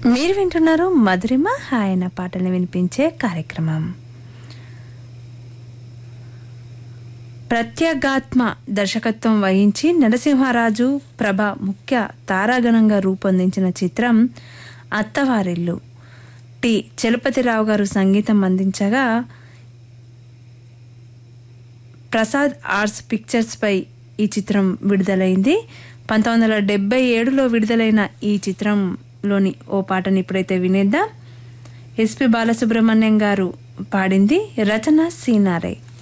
మీరు వింటున్నారు మధురిమ హాయన పాటలు వినిపించే కార్యక్రమం. ప్రత్యేగాత్మ దర్శకత్వం వహించి నరసింహారాజు ప్రభ ముఖ్య తారాగణంగా రూపొందించిన చిత్రం అత్తవారిల్లు. టి చలపతిరావు గారు సంగీతం అందించగా ప్రసాద్ ఆర్ట్స్ పిక్చర్స్ పై ఈ చిత్రం విడుదలైంది. 1977లో విడుదలైన ఈ చిత్రంలోని ఓ పాటని ఇప్పుడైతే వినేద్దాం. ఎస్పి బాలసుబ్రహ్మణ్యం గారు పాడింది, రచన సీనారే.